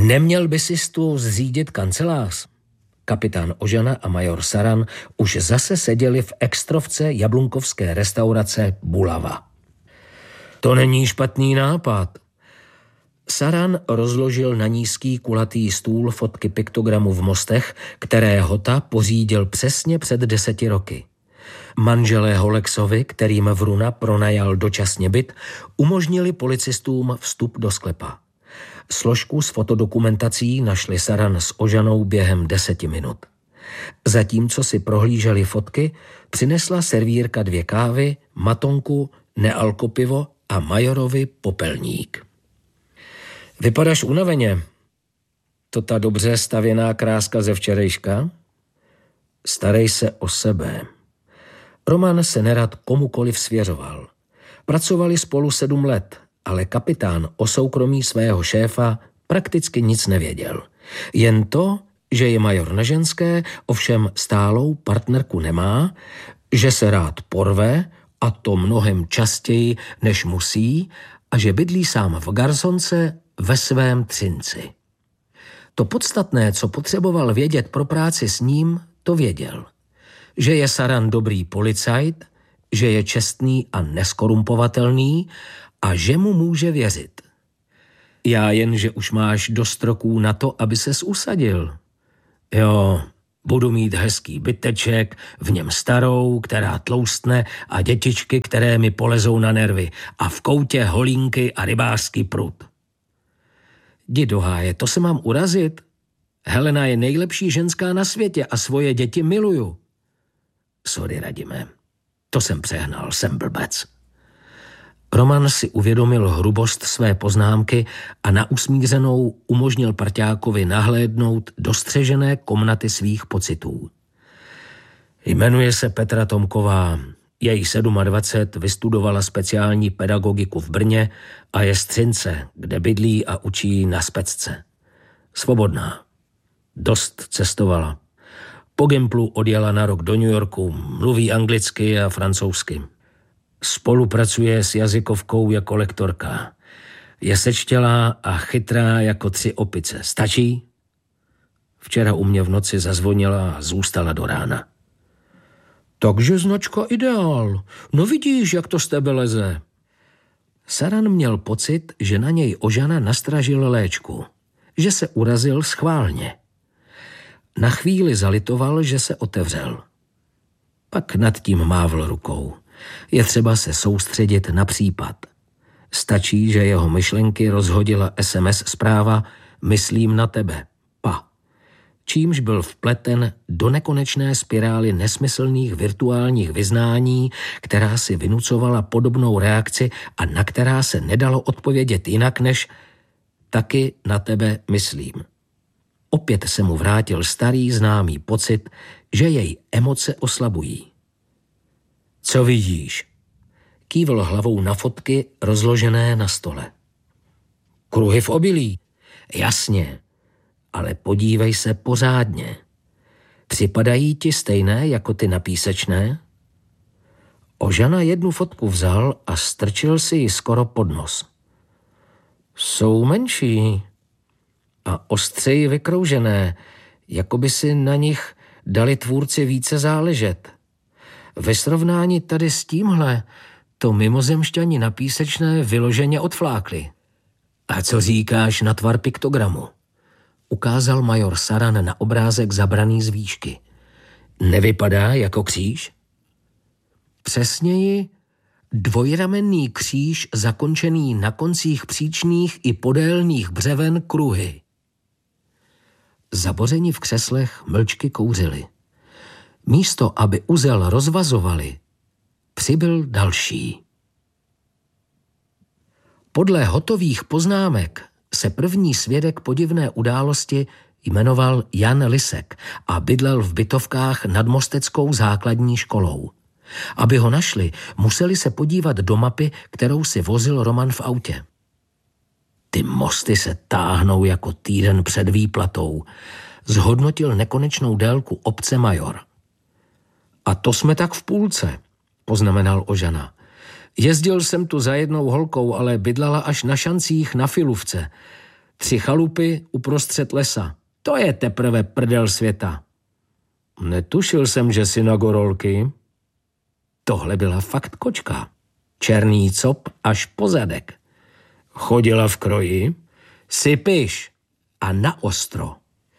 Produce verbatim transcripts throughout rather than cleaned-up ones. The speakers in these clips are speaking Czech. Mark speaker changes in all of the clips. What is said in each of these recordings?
Speaker 1: Neměl by si tu zřídit kancelář? Kapitán Ožana a major Saran už zase seděli v extrovce jablunkovské restaurace Bulava. To není špatný nápad. Saran rozložil na nízký kulatý stůl fotky piktogramu v Mostech, které Hota pořídil přesně před deseti roky. Manželé Holexovi, kterým Vruna pronajal dočasně byt, umožnili policistům vstup do sklepa. Složku s fotodokumentací našli Saran s Ožanou během deseti minut. Zatímco si prohlíželi fotky, přinesla servírka dvě kávy, matonku, nealkopivo a majorovi popelník. Vypadáš unaveně. To ta dobře stavěná kráska ze včerejška? Starej se o sebe. Roman se nerad komukoliv svěřoval. Pracovali spolu sedm let, ale kapitán o soukromí svého šéfa prakticky nic nevěděl. Jen to, že je major na ženské, ovšem stálou partnerku nemá, že se rád porve, a to mnohem častěji, než musí, a že bydlí sám v garsonce ve svém Třinci. To podstatné, co potřeboval vědět pro práci s ním, to věděl. Že je Saran dobrý policajt, že je čestný a neskorumpovatelný a že mu může věřit. Já jen, že už máš dost roků na to, aby ses usadil. Jo, budu mít hezký byteček, v něm starou, která tloustne, a dětičky, které mi polezou na nervy, a v koutě holínky a rybářský prut. Jdi do háje, to se mám urazit? Helena je nejlepší ženská na světě a svoje děti miluju. Sorry, Radime, to jsem přehnal, jsem blbec. Roman si uvědomil hrubost své poznámky a na usmířenou umožnil parťákovi nahlédnout do střežené komnaty svých pocitů. Jmenuje se Petra Tomková, je jí dvacet sedm, vystudovala speciální pedagogiku v Brně a je z Třince, kde bydlí a učí na specce. Svobodná. Dost cestovala. Po Gimplu odjela na rok do New Yorku, mluví anglicky a francouzsky. Spolupracuje s jazykovkou jako lektorka. Je sečtělá a chytrá jako tři opice. Stačí? Včera u mě v noci zazvonila a zůstala do rána. Takže značka ideál. No vidíš, jak to z tebe leze. Saran měl pocit, že na něj Ožana nastražil léčku. Že se urazil schválně. Na chvíli zalitoval, že se otevřel. Pak nad tím mávl rukou. Je třeba se soustředit na případ. Stačí, že jeho myšlenky rozhodila es em es zpráva "Myslím na tebe, pa", čímž byl vpleten do nekonečné spirály nesmyslných virtuálních vyznání, která si vynucovala podobnou reakci a na která se nedalo odpovědět jinak než "taky na tebe myslím". Opět se mu vrátil starý známý pocit, že jej emoce oslabují. Co vidíš? Kývl hlavou na fotky rozložené na stole. Kruhy v obilí. Jasně, ale podívej se pořádně. Připadají ti stejné jako ty na písečné? Ožana jednu fotku vzal a strčil si ji skoro pod nos. Jsou menší a ostřeji vykroužené, jako by si na nich dali tvůrci více záležet. Ve srovnání tady s tímhle to mimozemšťani na písečné vyloženě odflákli. A co říkáš na tvar piktogramu? Ukázal major Saran na obrázek zabraný z výšky. Nevypadá jako kříž? Přesněji, dvojramenný kříž zakončený na koncích příčných i podélných břeven kruhy. Zabořeni v křeslech mlčky kouřili. Místo, aby uzel rozvazovali, přibyl další. Podle hotových poznámek se první svědek podivné události jmenoval Jan Lisek a bydlel v bytovkách nad Mosteckou základní školou. Aby ho našli, museli se podívat do mapy, kterou si vozil Roman v autě. Ty mosty se táhnou jako týden před výplatou, zhodnotil nekonečnou délku obce major. A to jsme tak v půlce, poznamenal Ožana. Jezdil jsem tu za jednou holkou, ale bydlala až na šancích na Filuvce. Tři chalupy uprostřed lesa. To je teprve prdel světa. Netušil jsem, že jsi na gorolky. Tohle byla fakt kočka. Černý cop až po zadek. Chodila v kroji, sypiš a na ostro.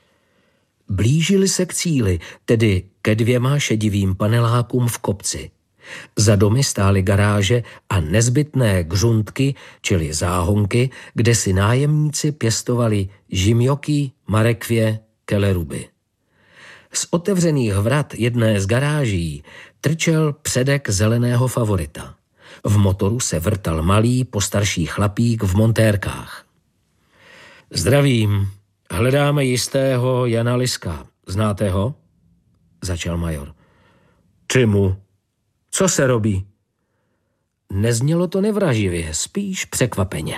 Speaker 1: Blížili se k cíli, tedy ke dvěma šedivým panelákům v kopci. Za domy stály garáže a nezbytné gřuntky, čili záhonky, kde si nájemníci pěstovali žimjoky, marekvě, keleruby. Z otevřených vrat jedné z garáží trčel předek zeleného favorita. V motoru se vrtal malý, postarší chlapík v montérkách. Zdravím, hledáme jistého Jana Liska. Znáte ho? Začal major. Čemu? Co se robí? Neznělo to nevraživě, spíš překvapeně.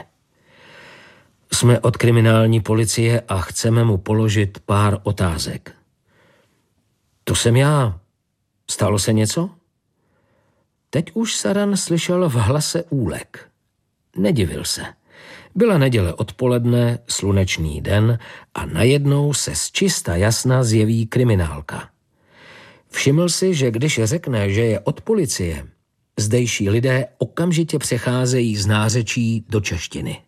Speaker 1: Jsme od kriminální policie a chceme mu položit pár otázek. To jsem já. Stalo se něco? Teď už Saran slyšel v hlase úlek. Nedivil se. Byla neděle odpoledne, slunečný den a najednou se z čista jasna zjeví kriminálka. Všiml si, že když řekne, že je od policie, zdejší lidé okamžitě přecházejí z nářečí do češtiny.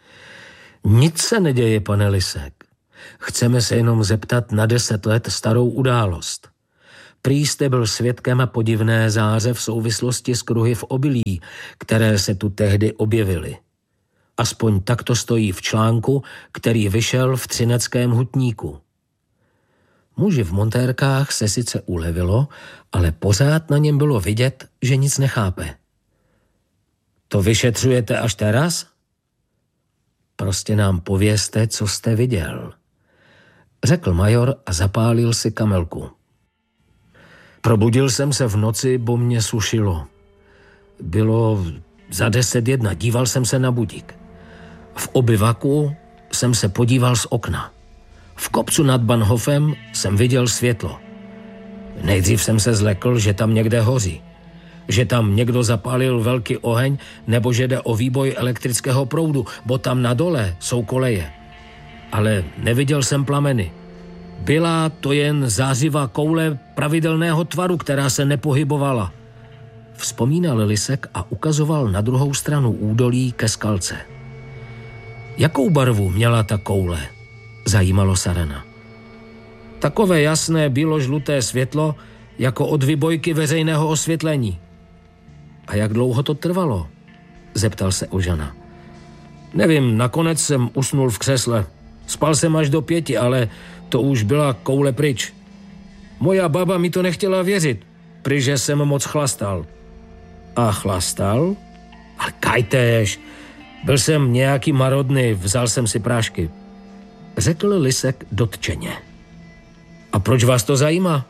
Speaker 1: Nic se neděje, pane Lisek. Chceme se jenom zeptat na deset let starou událost. Prý jste byl svědkem podivné záře v souvislosti s kruhy v obilí, které se tu tehdy objevily. Aspoň tak to stojí v článku, který vyšel v Třineckém hutníku. Muži v montérkách se sice ulevilo, ale pořád na něm bylo vidět, že nic nechápe. To vyšetřujete až teraz? Prostě nám povězte, co jste viděl, řekl major a zapálil si kamelku. Probudil jsem se v noci, bo mě sušilo. Bylo za deset jedna, díval jsem se na budík. V obyvaku jsem se podíval z okna. V kopcu nad Banhofem jsem viděl světlo. Nejdřív jsem se zlekl, že tam někde hoří. Že tam někdo zapálil velký oheň, nebo že jde o výboj elektrického proudu, bo tam na dole jsou koleje. Ale neviděl jsem plameny. Byla to jen zářivá koule pravidelného tvaru, která se nepohybovala. Vzpomínal Lisek a ukazoval na druhou stranu údolí ke skalce. Jakou barvu měla ta koule? Zajímalo Sarana. Takové jasné bílo-žluté světlo, jako od vybojky veřejného osvětlení. A jak dlouho to trvalo? Zeptal se Ožana. Nevím, nakonec jsem usnul v křesle. Spal jsem až do pěti, ale to už byla koule pryč. Moja baba mi to nechtěla věřit, protože jsem moc chlastal. A chlastal? Ale kajtéž, byl jsem nějaký marodný, vzal jsem si prášky. Řekl Lisek dotčeně. A proč vás to zajímá?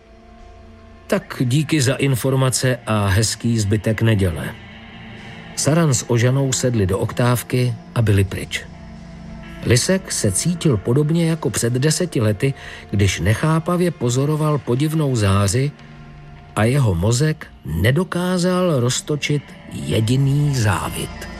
Speaker 1: Tak díky za informace a hezký zbytek neděle. Saran s Ožanou sedli do oktávky a byli pryč. Lisek se cítil podobně jako před deseti lety, když nechápavě pozoroval podivnou záři a jeho mozek nedokázal roztočit jediný závit.